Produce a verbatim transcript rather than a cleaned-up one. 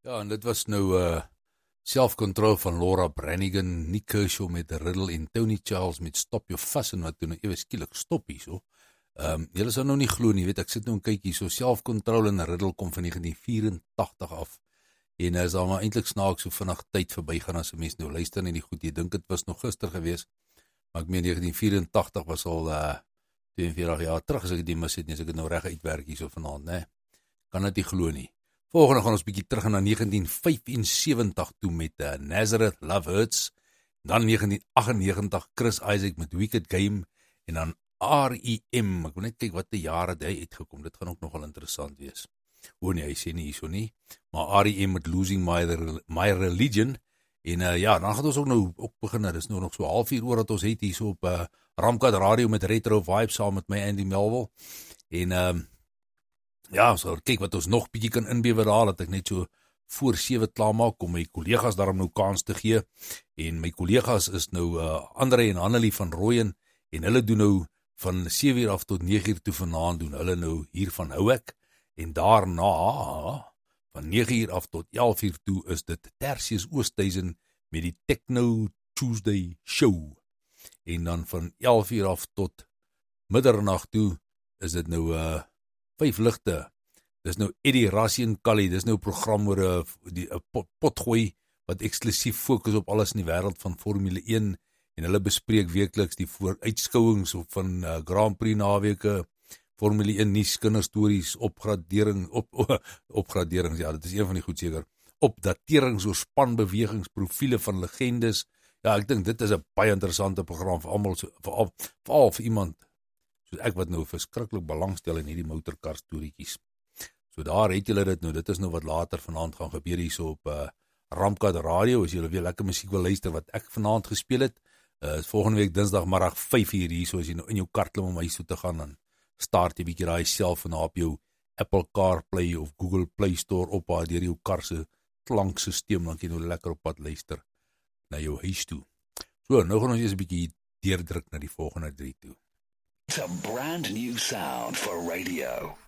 Ja, en dit was nou uh, Self-Control van Laura Branigan, Nick Kershaw met The Riddle en Tony Charles met Stop Your Fussin', wat toen nou ewe skielik stop hier so. Um, Julle sal nou nie glo nie, weet ek sit nou en kyk hier so, Self-Control en The Riddle kom van negentien vyerentagtig af. En is al maar eintlik snaaks so vinnig tyd verbygaan as 'n mens nou luister en die goed, jy dink dit was nog gister gewees, maar ek meen negentien vyerentagtig was al uh, tweeënveertig jaar terug as ek dit mis het, nie as ek dit nou reg uitwerk hier so vanaand, né? Kan dit nie glo nie. Volgende gaan ons bietjie terug na negentien vyfensewentig toe met uh, Nazareth Love Hurts, dan negentien agtennegentig Chris Isaak met Wicked Game, en dan R E M, ek wil net kyk wat die jare het hy uitgekom, dit gaan ook nogal interessant wees. O nee, hy sê nie hierso nie, maar R E M met Losing My, My Religion, en uh, ja, dan gaan ons ook nou ook begin, dit is nou nog so half vier oor dat ons het hierso op uh, Ramkat Radio met Retro Vibes saam met my Andy Melville, en uh, ja, so kyk wat ons nog bietjie kan inbewe daar, dat ek net so voor sewe klaar maak, om my kollegas daarom nou kans te gee, en my kollegas is nou uh, Andre en Annelie van Rooyen, en hulle doen nou van sewe uur af tot nege uur toe vanaand doen hulle nou hier van Houwek, en daarna van nege uur af tot elf uur toe is dit Tertius Oosthuizen met die Techno Tuesday Show, en dan van elf uur af tot middernacht toe is dit nou uh, vyf ligte. Dis nou Eddie Rassie en Kali, dis nou 'n program oor 'n die 'n pot, potgooi wat eksklusief fokus op alles in die wêreld van Formule een, en hulle bespreek weekliks die vooruitskouings op van uh, Grand Prix naweke, Formule een nuus, kinderstories, opgradering, op, op, opgraderings, ja, dit is een van die goed seker, opdaterings oor spanbewegings, profiele van legendes. Ja, ek dink dit is 'n baie interessante program vir almal, so, vir, vir, vir iemand soos ek wat nou verskriklik belangstel in hierdie motorkar storieetjies. So daar het julle dit nou, dit is nou wat later vanaand gaan gebeur hier so op uh, Ramkat Radio, as julle weer lekker musiek wil luister wat ek vanaand gespeel het, uh, volgende week dinsdagmiddag vyf uur hier, so as jy nou in jou kar klim om huis toe te gaan, dan start jy bietjie daai self en op jou Apple CarPlay of Google Play Store op waar deur jou kar se klanksysteem, dan kan jy nou lekker op pad luister na jou huis toe. So, nou gaan ons eers 'n bietjie deurdruk na die volgende drie toe. It's a brand new sound for radio.